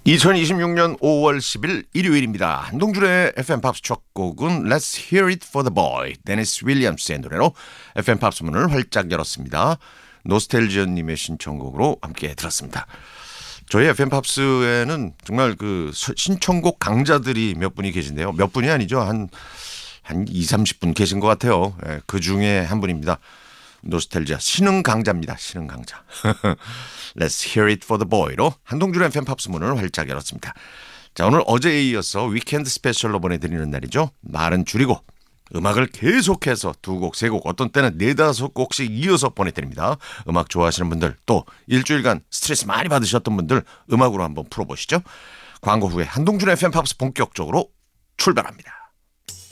2026년 5월 10일 일요일입니다. 한동준의 FM 팝스 첫 곡은 Let's Hear It for the Boy, 데니스 윌리엄스의 노래로 FM 팝스 문을 활짝 열었습니다. 노스텔지언님의 신청곡으로 함께 들었습니다. 저희 FM 팝스에는 정말 그 신청곡 강자들이 몇 분이 계신데요. 몇 분이 아니죠. 한 2, 30분 계신 것 같아요. 그 중에 한 분입니다. 노스텔지아 신흥 강자입니다. 신흥 강자. Let's hear it for the boy로 한동준의 FM 팝스 문을 활짝 열었습니다. 자, 오늘 어제에 이어서 위켄드 스페셜로 보내드리는 날이죠. 말은 줄이고 음악을 계속해서 두 곡, 세 곡, 어떤 때는 네다섯 곡씩 이어서 보내드립니다. 음악 좋아하시는 분들, 또 일주일간 스트레스 많이 받으셨던 분들 음악으로 한번 풀어보시죠. 광고 후에 한동준의 FM 팝스 본격적으로 출발합니다.